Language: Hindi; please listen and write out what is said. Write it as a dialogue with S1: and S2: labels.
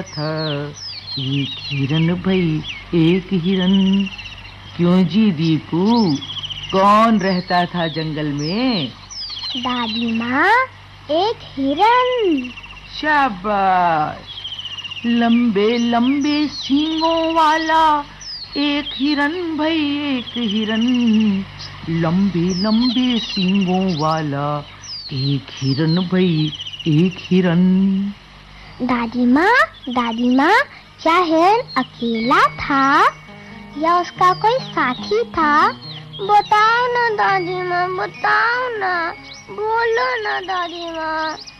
S1: था एक हिरन भाई एक हिरन। क्यों जी दीपू, कौन रहता था जंगल में?
S2: दादी माँ, एक हिरन।
S1: शाबाश, लंबे लंबे सींगों वाला एक हिरन भाई एक हिरन। लंबे लंबे सींगों वाला एक हिरन भाई एक हिरन।
S2: दादी माँ, क्या हिरन अकेला था या उसका कोई साथी था? बताओ ना दादी माँ, बताओ ना, बोलो ना दादी माँ।